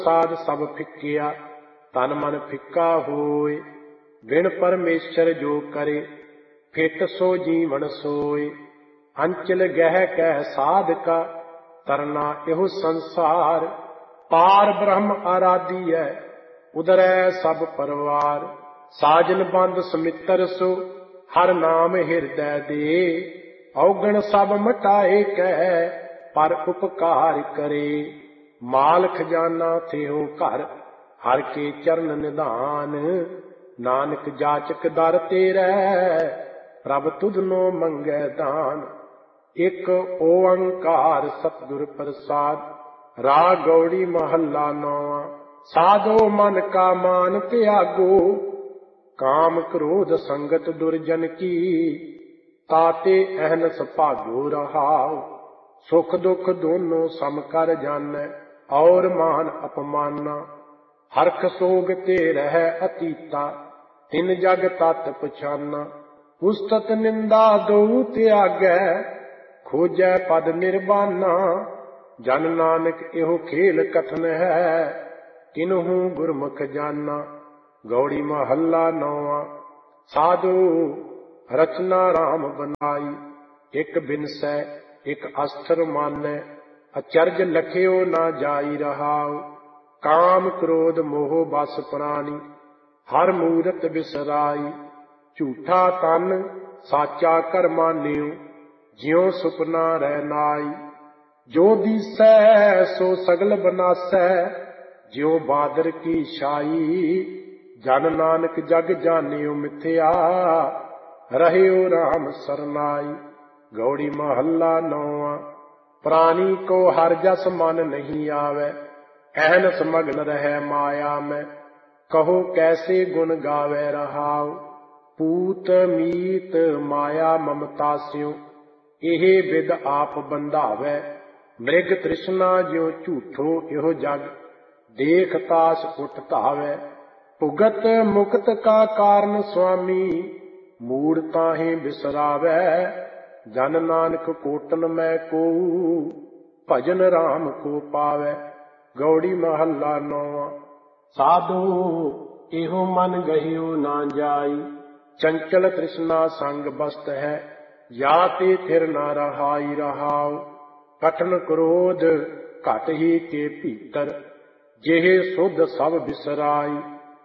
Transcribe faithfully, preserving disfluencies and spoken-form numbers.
साध सब फिक्किया तन मन फिक्का होए। बिन परमेश्वर जो करे फिट सो जीवन सोए। अंचल गह कह साध का तरना एहो संसार। पार ब्रह्म आराधिय उदरै सब परवार। साजन बंद समित्र सो हर नाम हृदय दे। औगण सब मटाए कह पर उपकार करे। माल खजाना थियो घर हर के चरण निधान। नानक जाचक दर तेरै प्रभ तुधनो मंगै दान। एक ओंकार सतगुर प्रसाद राग गौड़ी महला नौवां। साधो मन का मान त्यागो काम क्रोध संगत दुर्जन की। ताते अहनस भागो रहाओ सुख दुख दोनों सम कर जानै। और मान अपमाना हरख सोग ते रह अतीता। तिन जग तत पछाना। उस्तत निंदा दो त्यागै खोजै पद निर्वाणा। जन नानक एहो खेल कथन है किन्हू गुरमुख जाना। गौड़ी महला नौवां। साधु रचना राम बनाई एक बिनसै एक अस्त्र मानै। अचरज लखियो ना जाई रहाओ। काम क्रोध मोह बस प्राणी हर मूरत बिसराई। झूठा तन साचा कर मानियो ज्यों सुपना रह नाई। जो दिसै सो सगल बनासै ज्यों बादर की छाई। जन नानक जग जानियो मिथ्या रहियो राम सरनाई। गौड़ी महला नौवां। प्राणी को हर जस मन नहीं आवे अहनस मगन रहे माया में। कहो कैसे गुण गावे रहाओ पूत मीत माया ममता स्यों। एहे विद आप बंधावे मृग तृष्णा ज्यों झूठो एहो जग। देख तास उठ धावे भुगत मुक्त का कारण स्वामी। मूड़ ताहि बिसरावे जन नानक कोटन में को भजन राम को पावे। गौड़ी महला नौवां। साधो एहो मन गहियो ना जाई। चंचल तृष्णा संग बस्त है जाते थिर न रहाई रहाओ। कठन क्रोध घट ही के भीतर जेहे सुध सब बिसराई।